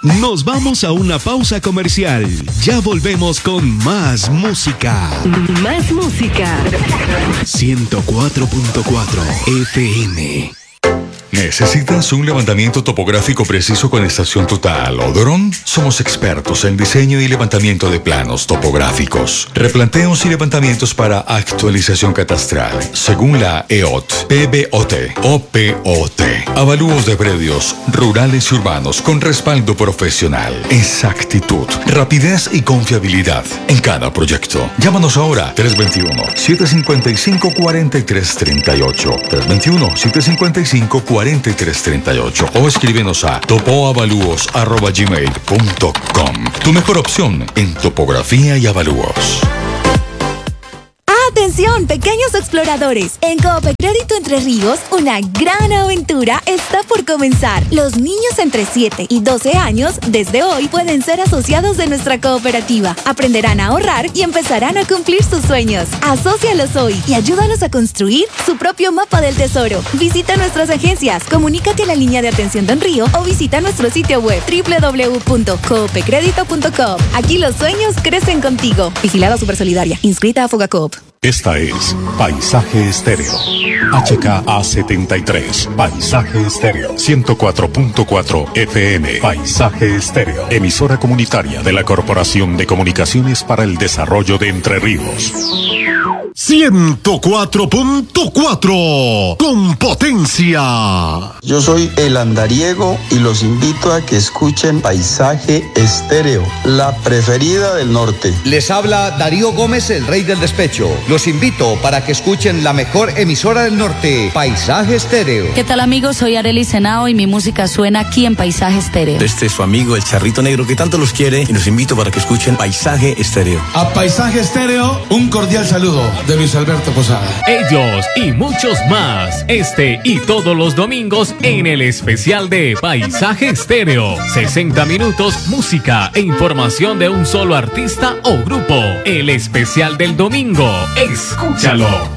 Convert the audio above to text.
Nos vamos a una pausa comercial. Ya volvemos con más música. Más música. 104.4 FM. ¿Necesitas un levantamiento topográfico preciso con estación total o dron? Somos expertos en diseño y levantamiento de planos topográficos, replanteos y levantamientos para actualización catastral, según la EOT, PBOT o POT. Avalúos de predios rurales y urbanos con respaldo profesional, exactitud, rapidez y confiabilidad en cada proyecto. Llámanos ahora 321-755-4338, 321-755-4338 o escríbenos a topoavalúos@gmail.com. Tu mejor opción en topografía y avalúos. ¡Atención, pequeños exploradores! En Coop Crédito Entre Ríos, una gran aventura está por comenzar. Los niños entre 7 y 12 años, desde hoy, pueden ser asociados de nuestra cooperativa. Aprenderán a ahorrar y empezarán a cumplir sus sueños. Asócialos hoy y ayúdanos a construir su propio mapa del tesoro. Visita nuestras agencias, comunícate a la línea de atención Don Río o visita nuestro sitio web www.coopecredito.com. Aquí los sueños crecen contigo. Vigilada Supersolidaria. Inscrita a Fogacoop. Esta es Paisaje Estéreo. HKA 73. Paisaje Estéreo. 104.4 FM. Paisaje Estéreo. Emisora comunitaria de la Corporación de Comunicaciones para el Desarrollo de Entre Ríos. 104.4 con potencia. Yo soy el andariego y los invito a que escuchen Paisaje Estéreo, la preferida del norte. Les habla Darío Gómez, el rey del despecho. Los invito para que escuchen la mejor emisora del norte, Paisaje Estéreo. ¿Qué tal, amigos? Soy Arely Senao y mi música suena aquí en Paisaje Estéreo. Este es su amigo el Charrito Negro que tanto los quiere y los invito para que escuchen Paisaje Estéreo. A Paisaje Estéreo, un cordial saludo de Luis Alberto Posada. Ellos y muchos más, este y todos los domingos en el especial de Paisaje Estéreo. 60 minutos, música e información de un solo artista o grupo. El especial del domingo. Escúchalo.